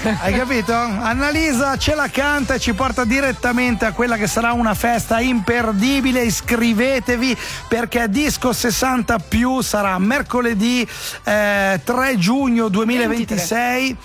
Hai capito? Annalisa ce la canta e ci porta direttamente a quella che sarà una festa imperdibile. Iscrivetevi perché Disco 60 più sarà mercoledì 3 giugno 2026.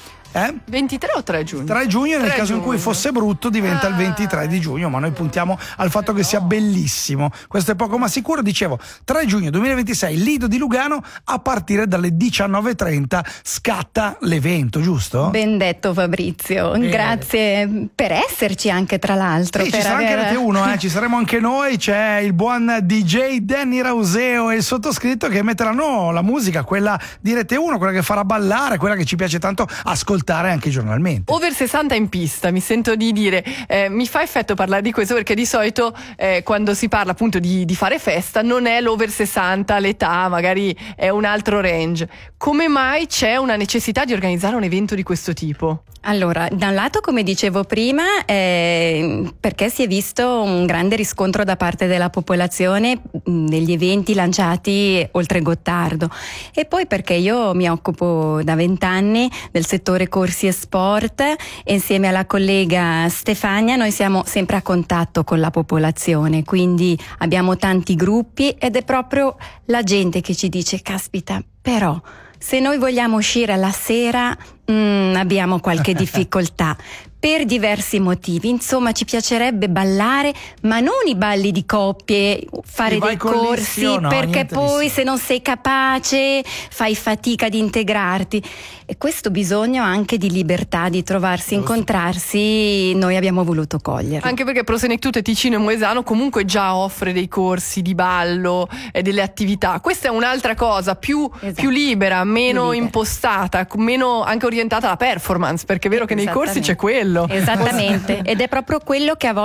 23 o 3 giugno? 3 giugno, nel 3 caso in cui fosse brutto diventa il 23 di giugno, ma noi puntiamo al fatto che sia bellissimo. Questo è poco ma sicuro. Dicevo, 3 giugno 2026, Lido di Lugano, a partire dalle 19:30 scatta l'evento, giusto? Ben detto Fabrizio, grazie per esserci anche, tra l'altro. Sì, ci sarà anche Rete 1, ci saremo anche noi, c'è il buon DJ Danny Rauseo e il sottoscritto che metteranno la musica, quella di Rete 1, quella che farà ballare, quella che ci piace tanto ascoltare anche giornalmente. Over 60 in pista, mi sento di dire, mi fa effetto parlare di questo perché di solito quando si parla appunto di fare festa non è l'over 60 l'età, magari è un altro range. Come mai c'è una necessità di organizzare un evento di questo tipo? Allora, da un lato, come dicevo prima, perché si è visto un grande riscontro da parte della popolazione degli eventi lanciati oltre Gottardo, e poi perché io mi occupo da 20 anni del settore corsi e sport e insieme alla collega Stefania noi siamo sempre a contatto con la popolazione, quindi abbiamo tanti gruppi ed è proprio la gente che ci dice: caspita, però se noi vogliamo uscire alla sera abbiamo qualche difficoltà per diversi motivi, insomma ci piacerebbe ballare, ma non i balli di coppie, fare dei corsi, no, perché poi se non sei capace fai fatica ad integrarti, e questo bisogno anche di libertà, di trovarsi, incontrarsi, noi abbiamo voluto cogliere. Anche perché Prosenectute Ticino e Moesano comunque già offre dei corsi di ballo e delle attività. Questa è un'altra cosa più libera, meno impostata, meno anche orientata alla performance, perché è vero che nei corsi c'è quello. Esattamente, ed è proprio quello che a volte